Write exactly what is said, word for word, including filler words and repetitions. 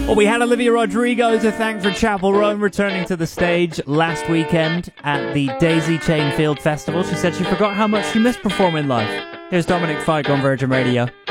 Well, we had Olivia Rodrigo to thank for Chapel Roan returning to the stage last weekend at the Daisy Chain Field Festival. She said she forgot how much she missed performing live. Here's Dominic Fike on Virgin Radio.